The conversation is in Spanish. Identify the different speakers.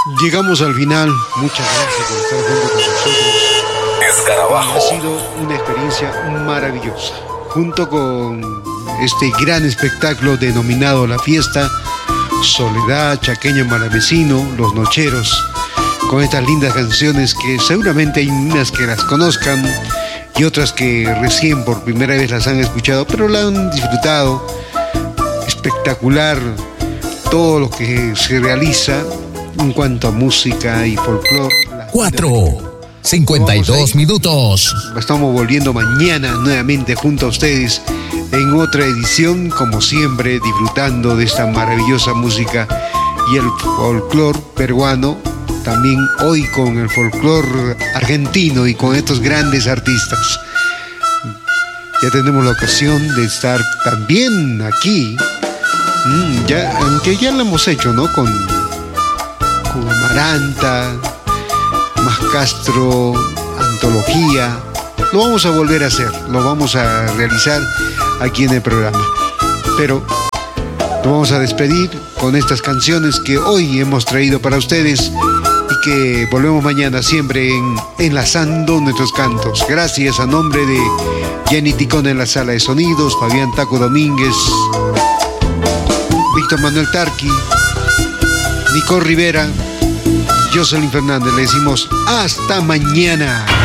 Speaker 1: Llegamos al final. Muchas gracias por estar junto con nosotros.
Speaker 2: Escarabajo.
Speaker 1: Ha sido una experiencia maravillosa. Junto con este gran espectáculo denominado La Fiesta, Soledad, Chaqueño Maravecino, Los Nocheros, con estas lindas canciones que seguramente hay unas que las conozcan y otras que recién por primera vez las han escuchado, pero la han disfrutado. Espectacular todo lo que se realiza en cuanto a música y folclore.
Speaker 2: 4:52 minutos.
Speaker 1: Estamos volviendo mañana nuevamente junto a ustedes en otra edición, como siempre, disfrutando de esta maravillosa música y el folclore peruano, también hoy con el folclore argentino y con estos grandes artistas. Ya tenemos la ocasión de estar también aquí, aunque ya lo hemos hecho, ¿no? Con Amaranta, Más Castro, Antología. Lo vamos a volver a hacer, lo vamos a realizar aquí en el programa. Pero lo vamos a despedir con estas canciones que hoy hemos traído para ustedes y que volvemos mañana siempre enlazando nuestros cantos. Gracias a nombre de Jenny Ticón en la sala de sonidos, Fabián Taco Domínguez, Víctor Manuel Tarqui, Nico Rivera, Jocelyn Fernández. Le decimos hasta mañana.